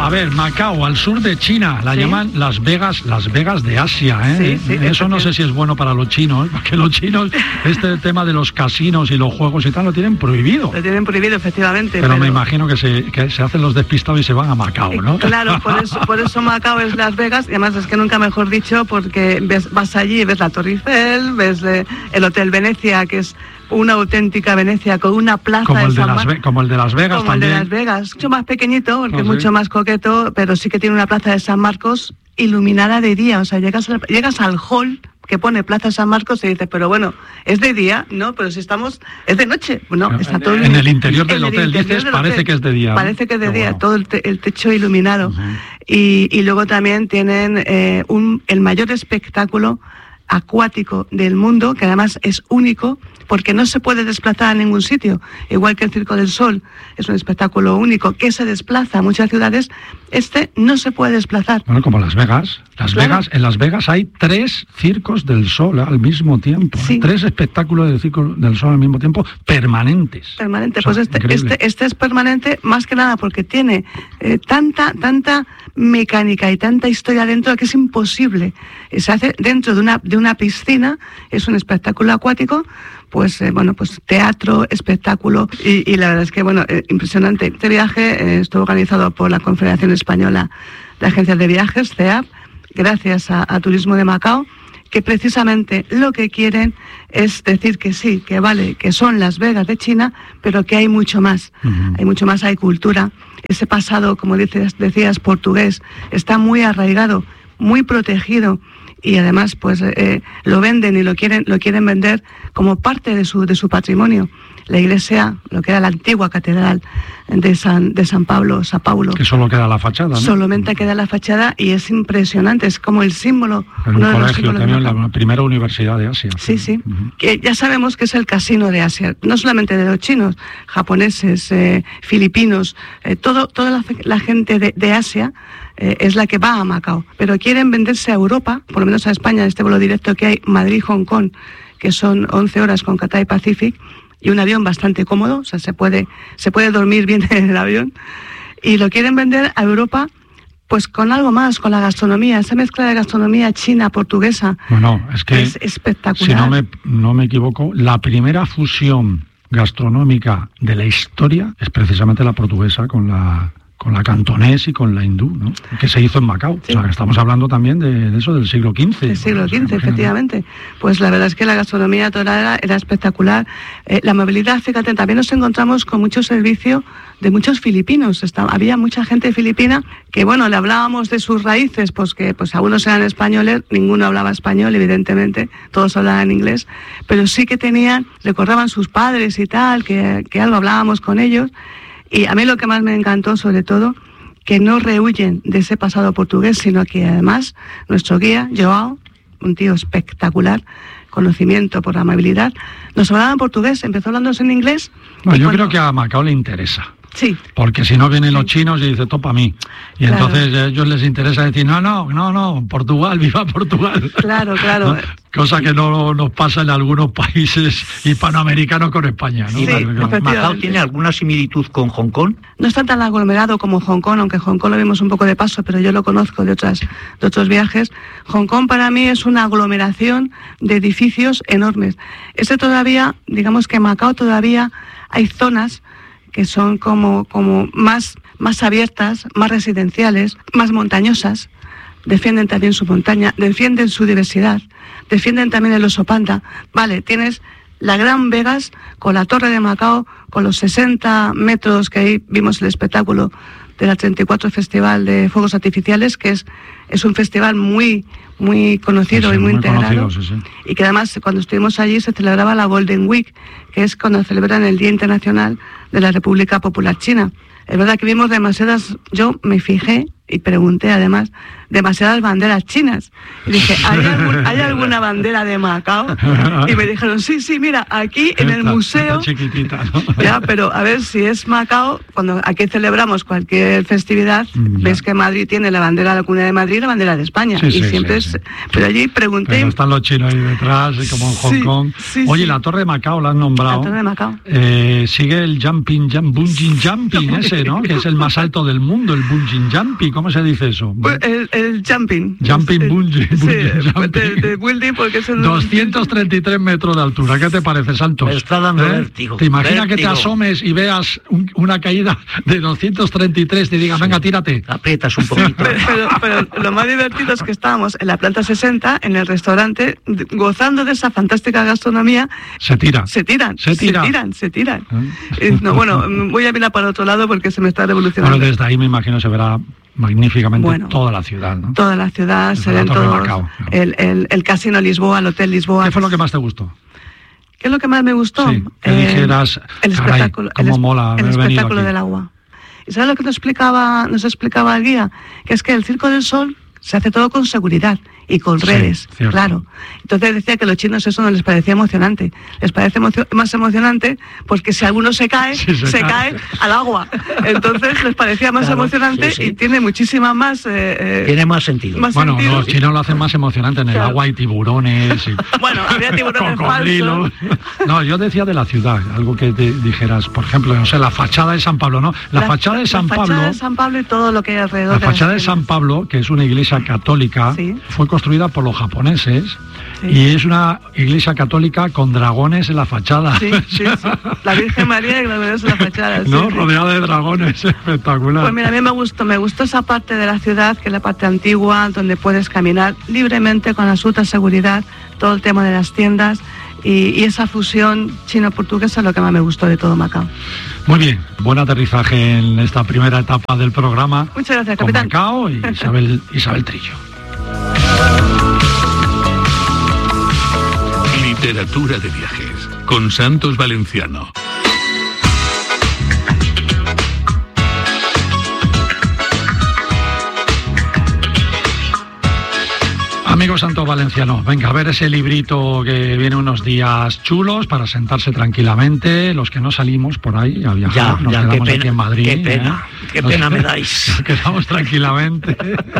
A ver, Macao, al sur de China, la llaman Las Vegas de Asia, ¿eh? Sí, eso no sé si es bueno para los chinos, porque los chinos, este tema de los casinos y los juegos y tal, lo tienen prohibido. Lo tienen prohibido, efectivamente. Pero me imagino que se hacen los despistados y se van a Macao, ¿no? Claro, por eso Macao es Las Vegas, y además es que nunca mejor dicho, porque vas allí y ves la Torre Eiffel, ves el Hotel Venecia, que es una auténtica Venecia con una plaza como el de Las Vegas como también. El de Las Vegas, mucho más pequeñito, porque es mucho más coqueto, pero sí que tiene una plaza de San Marcos iluminada de día. O sea, llegas al hall que pone Plaza San Marcos y dices, pero bueno, ¿es de día? No, pero si estamos, es de noche. No, está todo en el interior del hotel, dices, parece que es de día. Parece que es de día, bueno. Todo el techo iluminado. Uh-huh. Y luego también tienen el mayor espectáculo acuático del mundo, que además es único, porque no se puede desplazar a ningún sitio, igual que el Circo del Sol es un espectáculo único que se desplaza a muchas ciudades, no se puede desplazar. Bueno, como Las Vegas. En Las Vegas hay 3 circos del sol al mismo tiempo. Sí. 3 espectáculos del Circo del Sol al mismo tiempo, permanentes. Permanente, o sea, pues este es permanente más que nada porque tiene tanta mecánica y tanta historia dentro que es imposible. Se hace dentro de una piscina, es un espectáculo acuático, pues teatro, espectáculo, y la verdad es que impresionante. Este viaje estuvo organizado por la Confederación Española de Agencias de Viajes, CEAP, gracias a Turismo de Macao, que precisamente lo que quieren es decir que sí, que vale, que son Las Vegas de China, pero que hay mucho más. Uh-huh. Hay mucho más, hay cultura. Ese pasado, como decías, portugués, está muy arraigado, muy protegido, y además lo venden y lo quieren vender como parte de su patrimonio. La iglesia, lo que era la antigua catedral de San Paulo, Sao Paulo. Que solo queda la fachada, ¿no? Solamente queda la fachada y es impresionante, es como el símbolo. En un colegio también, la primera universidad de Asia. Sí. Uh-huh. Que ya sabemos que es el casino de Asia, no solamente de los chinos, japoneses, filipinos, toda la gente de Asia es la que va a Macao. Pero quieren venderse a Europa, por lo menos a España, en este vuelo directo que hay Madrid-Hong Kong, que son 11 horas con Cathay Pacific, y un avión bastante cómodo, o sea, se puede dormir bien en el avión, y lo quieren vender a Europa pues con algo más, con la gastronomía, esa mezcla de gastronomía china, portuguesa. Bueno, es que es espectacular. Si no me equivoco, la primera fusión gastronómica de la historia es precisamente la portuguesa con la cantonés y con la hindú, ¿no? Que se hizo en Macao. Sí. O sea, que estamos hablando también de eso del siglo XV. Del siglo XV, efectivamente. Pues la verdad es que la gastronomía toda era espectacular. La movilidad, fíjate, también nos encontramos con mucho servicio de muchos filipinos. Había mucha gente filipina que, le hablábamos de sus raíces, pues que algunos eran españoles, ninguno hablaba español, evidentemente, todos hablaban inglés, pero sí que recordaban sus padres y tal, que algo hablábamos con ellos. Y a mí lo que más me encantó, sobre todo, que no rehuyen de ese pasado portugués, sino que además nuestro guía, Joao, un tío espectacular, conocimiento por amabilidad, nos hablaba en portugués, empezó hablándose en inglés. Yo creo que a Macao le interesa. Sí. Porque si no vienen los chinos y dicen, topa a mí. Y claro. Entonces a ellos les interesa decir, no, Portugal, viva Portugal. Claro. ¿No? Cosa que no nos pasa en algunos países hispanoamericanos con España, ¿no? Sí, ¿Macao tiene alguna similitud con Hong Kong? No está tan aglomerado como Hong Kong, aunque Hong Kong lo vimos un poco de paso, pero yo lo conozco de otros viajes. Hong Kong para mí es una aglomeración de edificios enormes. Todavía, digamos que en Macao todavía hay zonas que son como más abiertas, más residenciales, más montañosas. Defienden también su montaña, defienden su diversidad, defienden también el oso panda. Vale, tienes la Gran Vegas con la Torre de Macao, con los 60 metros que ahí vimos el espectáculo de la 34 Festival de Fuegos Artificiales, que es un festival muy conocido y muy integrado. Conocido, sí. Y que además cuando estuvimos allí se celebraba la Golden Week, que es cuando celebran el Día Internacional de la República Popular China. Es verdad que vimos demasiadas, yo me fijé y pregunté además, demasiadas banderas chinas. Y dije, ¿hay alguna bandera de Macao? Y me dijeron, sí, mira, aquí en el museo. Chiquitita, ¿no? Ya, pero a ver si es Macao, cuando aquí celebramos cualquier festividad, ves que Madrid tiene la bandera de la Comunidad de Madrid y la bandera de España. Sí, siempre es. Pero allí pregunté. Pero están los chinos ahí detrás, como en Hong Kong. Oye, la Torre de Macao la has nombrado. La Torre de Macao. Sigue el bungee jumping ese. ese, ¿no? Que es el más alto del mundo, el bungee jumping, ¿cómo se dice eso? Pues el jumping. Jumping bungee. De building, porque es 233 metros de altura, ¿qué te parece, Santos? Me está dando vértigo. ¿Te imaginas que te asomes y veas una caída de 233 y te digan, venga, tírate? Aprietas un poquito. Pero lo más divertido es que estábamos en la planta 60, en el restaurante, gozando de esa fantástica gastronomía. Se tiran. No, bueno, voy a mirar para otro lado porque se me está revolucionando. Bueno, desde ahí me imagino se verá magníficamente toda la ciudad, ¿no? Toda la ciudad, se ven todos, el Casino Lisboa, el Hotel Lisboa. ¿Qué fue lo que más te gustó? ¿Qué es lo que más me gustó? Sí, que dijeras, el espectáculo, el espectáculo del agua. ¿Y sabes lo que nos explicaba el guía? Que es que el Circo del Sol se hace todo con seguridad y con redes, claro. Entonces decía que a los chinos eso no les parecía emocionante. Les parece más emocionante porque si alguno se cae, se cae al agua. Entonces les parecía más emocionante y tiene muchísima más... tiene más sentido. Los chinos lo hacen más emocionante. En el agua hay tiburones. Bueno, había tiburones falsos. No, yo decía de la ciudad, algo que te dijeras, por ejemplo, no sé, la fachada de San Pablo, ¿no? La fachada de San Pablo y todo lo que hay alrededor. La fachada de San Pablo, que es una iglesia católica, fue construida por los japoneses y es una iglesia católica con dragones en la fachada. Sí. La Virgen María y dragones en la fachada. Rodeada de dragones, espectacular. Pues mira, a mí me gustó esa parte de la ciudad, que es la parte antigua, donde puedes caminar libremente con absoluta seguridad, todo el tema de las tiendas y esa fusión chino-portuguesa es lo que más me gustó de todo Macao. Muy bien, buen aterrizaje en esta primera etapa del programa. Muchas gracias, capitán. Con Macao y Isabel Trillo. Literatura de viajes con Santos Valenciano. Amigo Santos Valenciano, venga a ver ese librito que viene unos días chulos para sentarse tranquilamente, los que no salimos por ahí a viajar, nos quedamos aquí en Madrid. Qué pena me dais. Nos quedamos tranquilamente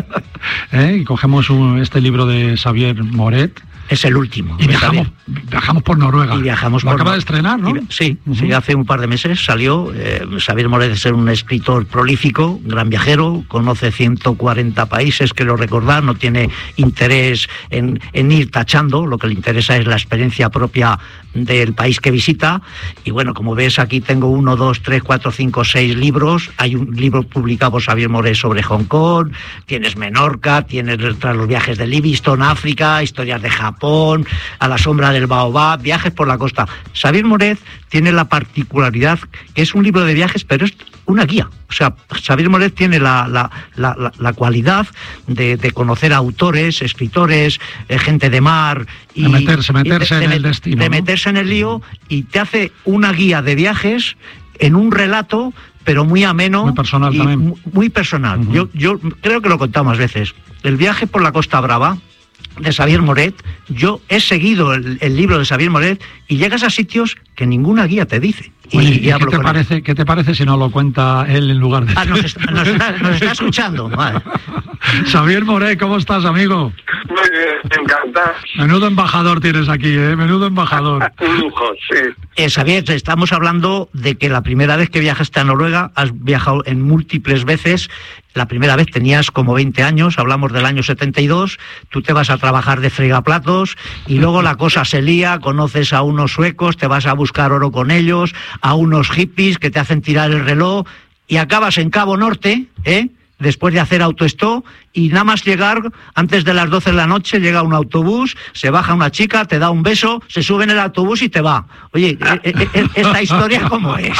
y cogemos este libro de Xavier Moret. Es el último. Y viajamos por Noruega. Y viajamos Lo acaba de estrenar, ¿no? Sí, hace un par de meses salió. Xavier Moret es un escritor prolífico, gran viajero, conoce 140 países, creo recordar, no tiene interés en ir tachando, lo que le interesa es la experiencia propia del país que visita. Y bueno, como ves, aquí tengo 1, 2, 3, 4, 5, 6 libros. Hay un libro publicado por Xavier Moret sobre Hong Kong, tienes Menorca, tienes tras los viajes de Livingstone, África, historias de Japón, a la sombra del Baobab, viajes por la costa. Xavier Moret tiene la particularidad que es un libro de viajes, pero es una guía. O sea, Xavier Moret tiene la cualidad de conocer a autores, escritores, gente de mar y de meterse en el destino, de meterse en el lío, y te hace una guía de viajes en un relato, pero muy ameno, muy personal y también. Muy personal. Yo creo que lo he contado más veces. El viaje por la Costa Brava de Xavier Moret, yo he seguido el libro de Xavier Moret y llegas a sitios que ninguna guía te dice. Oye, ¿qué te parece si no lo cuenta él en lugar de... nos está escuchando. Vale. Xavier Moret, ¿cómo estás, amigo? Muy bien, encantado. Menudo embajador tienes aquí, menudo embajador. Un lujo, sí. Xavier, estamos hablando de que la primera vez que viajaste a Noruega, has viajado en múltiples veces. La primera vez tenías como 20 años, hablamos del año 72, tú te vas a trabajar de fregaplatos y luego la cosa se lía, conoces a unos suecos, te vas a buscar oro con ellos, a unos hippies que te hacen tirar el reloj y acabas en Cabo Norte, después de hacer autostop, y nada más llegar, antes de las 12 de la noche, llega un autobús, se baja una chica, te da un beso, se sube en el autobús y te va. Oye, ¿esta historia cómo es?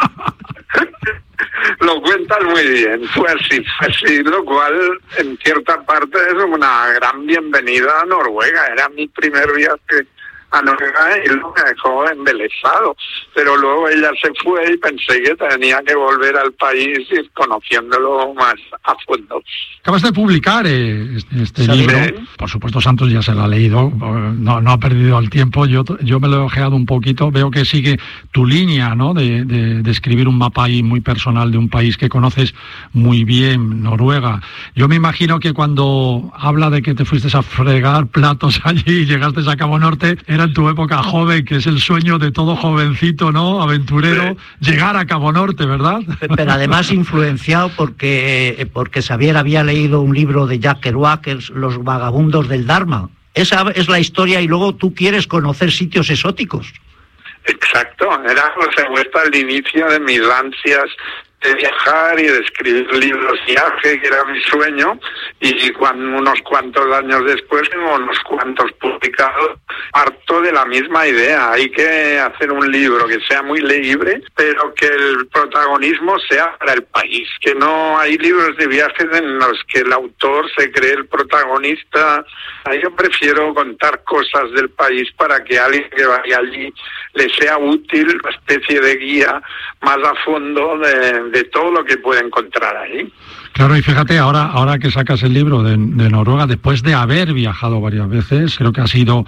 Lo cuentas muy bien, fue así, lo cual en cierta parte es una gran bienvenida a Noruega. Era mi primer viaje a Noruega y lo me dejó embelesado, pero luego ella se fue y pensé que tenía que volver al país y ir conociéndolo más a fondo. Acabas de publicar este libro, por supuesto Santos ya se lo ha leído, no ha perdido el tiempo, yo me lo he ojeado un poquito, veo que sigue tu línea, ¿no? de escribir un mapa ahí muy personal de un país que conoces muy bien, Noruega. Yo me imagino que cuando habla de que te fuiste a fregar platos allí y llegaste a Cabo Norte, era en tu época joven, que es el sueño de todo jovencito, ¿no? Aventurero, llegar a Cabo Norte, ¿verdad? Pero además influenciado porque Xavier había leído un libro de Jack Kerouac, Los vagabundos del Dharma. Esa es la historia, y luego tú quieres conocer sitios exóticos. Exacto, era, por supuesto, el inicio de mis ansias de viajar y de escribir libros de viaje, que era mi sueño, y unos cuantos años después, unos cuantos publicados, parto de la misma idea. Hay que hacer un libro que sea muy legible, pero que el protagonismo sea para el país, que no hay libros de viajes en los que el autor se cree el protagonista. Yo prefiero contar cosas del país para que alguien que vaya allí le sea útil, una especie de guía más a fondo de todo lo que puede encontrar ahí. Claro, y fíjate, ahora que sacas el libro de Noruega, después de haber viajado varias veces, creo que has ido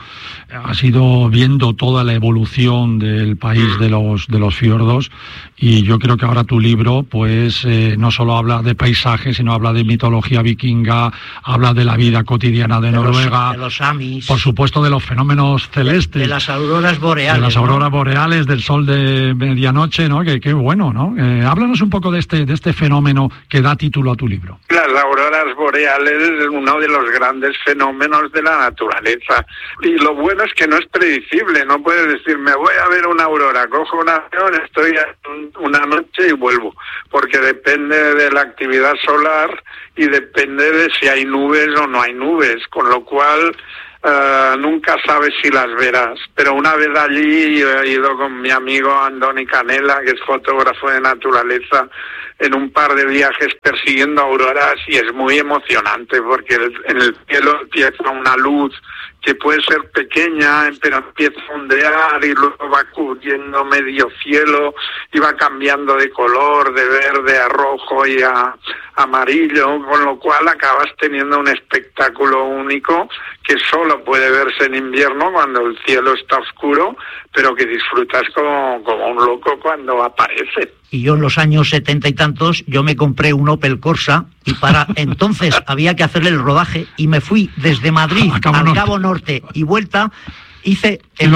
viendo toda la evolución del país de los fiordos, y yo creo que ahora tu libro, pues, no solo habla de paisajes, sino habla de mitología vikinga, habla de la vida cotidiana de Noruega, de los Amis, por supuesto, de los fenómenos celestes, de las auroras boreales, boreales, del sol de medianoche, ¿no? Qué bueno, ¿no? Háblanos un poco de este fenómeno que da título a tu libro. Las auroras boreales es uno de los grandes fenómenos de la naturaleza, y lo bueno es que no es predecible. No puedes decir, me voy a ver una aurora, cojo un avión, estoy una noche y vuelvo, porque depende de la actividad solar y depende de si hay nubes o no hay nubes, con lo cual nunca sabes si las verás. Pero una vez allí he ido con mi amigo Andoni Canela, que es fotógrafo de naturaleza, en un par de viajes persiguiendo auroras, y es muy emocionante porque en el cielo empieza una luz que puede ser pequeña, pero empieza a ondear y luego va cubriendo medio cielo y va cambiando de color, de verde a rojo y a amarillo, con lo cual acabas teniendo un espectáculo único que solo puede verse en invierno cuando el cielo está oscuro, pero que disfrutas como un loco cuando aparece. Y yo en los años 70 y tantos, yo me compré un Opel Corsa, y para entonces había que hacerle el rodaje, y me fui desde Madrid al Cabo Norte y vuelta. Hice en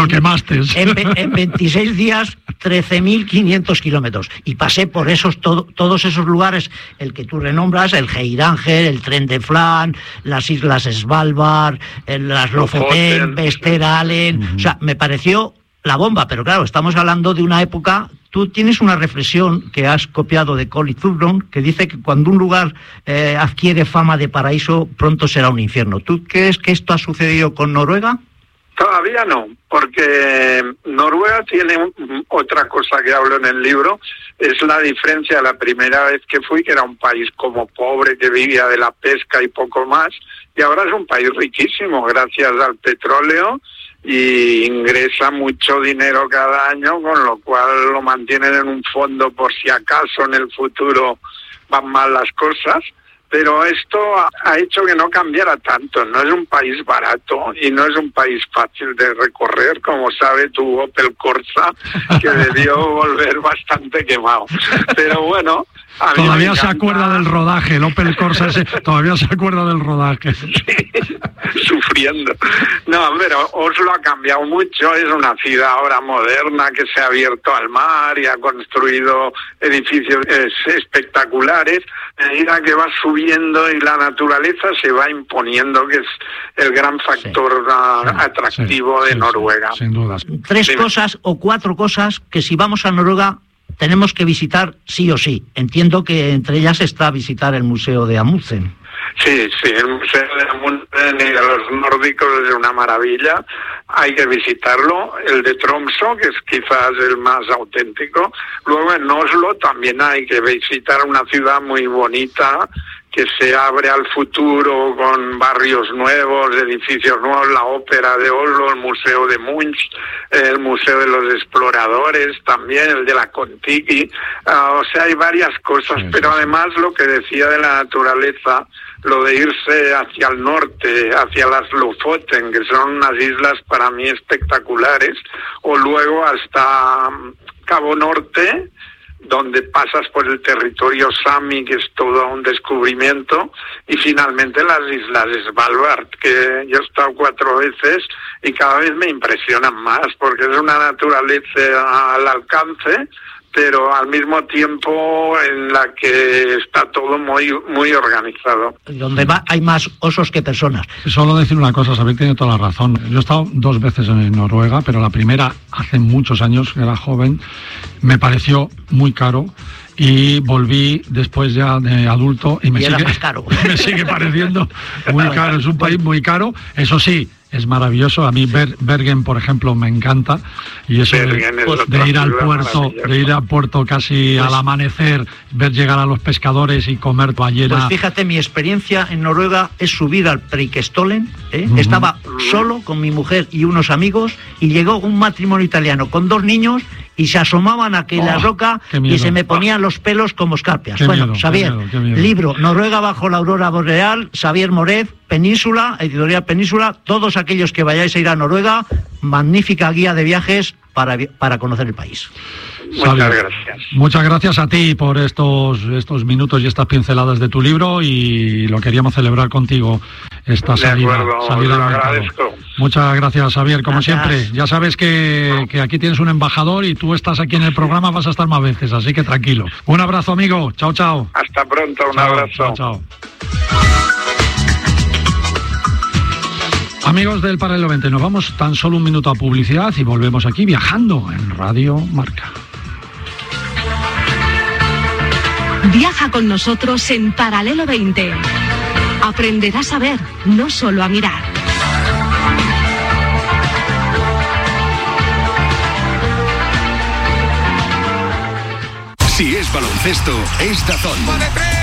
26 días 13.500 kilómetros, y pasé por todos esos lugares, el que tú renombras, el Geiranger, el Tren de Flan, las Islas Svalbard, las Lofoten, Vesteralen. O sea, me pareció la bomba, pero claro, estamos hablando de una época. Tú tienes una reflexión que has copiado de Colin Thurbron, que dice que cuando un lugar adquiere fama de paraíso, pronto será un infierno. ¿Tú crees que esto ha sucedido con Noruega? Todavía no, porque Noruega tiene otra cosa que hablo en el libro, es la diferencia de la primera vez que fui, que era un país como pobre, que vivía de la pesca y poco más, y ahora es un país riquísimo gracias al petróleo, y ingresa mucho dinero cada año, con lo cual lo mantienen en un fondo por si acaso en el futuro van mal las cosas. Pero esto ha hecho que no cambiara tanto. No es un país barato y no es un país fácil de recorrer, como sabe tu Opel Corsa, que debió volver bastante quemado. Pero bueno, todavía se acuerda del rodaje, el Opel Corsa ese, todavía se acuerda del rodaje. Sí, sufriendo. No, pero Oslo ha cambiado mucho, es una ciudad ahora moderna que se ha abierto al mar y ha construido edificios espectaculares. A medida que va subiendo y la naturaleza se va imponiendo, que es el gran factor atractivo de Noruega. Sin dudas. 3 cosas o 4 cosas que si vamos a Noruega tenemos que visitar sí o sí. Entiendo que entre ellas está visitar el Museo de Amundsen. Sí, el Museo de Amundsen y de los nórdicos es una maravilla, hay que visitarlo. El de Tromsø, que es quizás el más auténtico. Luego en Oslo también hay que visitar una ciudad muy bonita, que se abre al futuro con barrios nuevos, edificios nuevos, la ópera de Oslo, el Museo de Munch, el Museo de los Exploradores, también el de la Kon-Tiki. O sea, hay varias cosas, pero además lo que decía de la naturaleza, lo de irse hacia el norte, hacia las Lofoten, que son unas islas para mí espectaculares, o luego hasta Cabo Norte, donde pasas por el territorio Sami, que es todo un descubrimiento, y finalmente las islas Svalbard, que yo he estado 4 veces y cada vez me impresionan más, porque es una naturaleza al alcance, pero al mismo tiempo en la que está todo muy organizado. Donde hay más osos que personas. Solo decir una cosa, Xavier tiene toda la razón. Yo he estado 2 veces en Noruega, pero la primera hace muchos años, era joven, me pareció muy caro. Y volví después ya de adulto y me sigue pareciendo muy caro. Es un país muy caro, eso sí, es maravilloso. A mí Bergen, por ejemplo, me encanta, y eso de ir al puerto casi al amanecer, ver llegar a los pescadores y comer ballena. Pues fíjate, mi experiencia en Noruega es subir al Preikestolen, Estaba solo con mi mujer y unos amigos, y llegó un matrimonio italiano con 2 niños y se asomaban a aquella roca y se me ponían los pelos como escarpias. Xavier, libro Noruega bajo la aurora boreal, Xavier Moret, Península, editorial Península. Todos aquellos que vayáis a ir a Noruega, magnífica guía de viajes para conocer el país. Muchas gracias. Muchas gracias a ti por estos minutos y estas pinceladas de tu libro, y lo queríamos celebrar contigo, esta salida. Lo agradezco. Muchas gracias, Xavier, como siempre. Ya sabes que aquí tienes un embajador y tú estás aquí en el programa, vas a estar más veces, así que tranquilo. Un abrazo, amigo. Chao, chao. Hasta pronto, un abrazo. Chao. Amigos del Paralelo 20, nos vamos tan solo un minuto a publicidad y volvemos aquí viajando en Radio Marca. Viaja con nosotros en Paralelo 20. Aprenderás a ver, no solo a mirar. Si es baloncesto, es DAZN.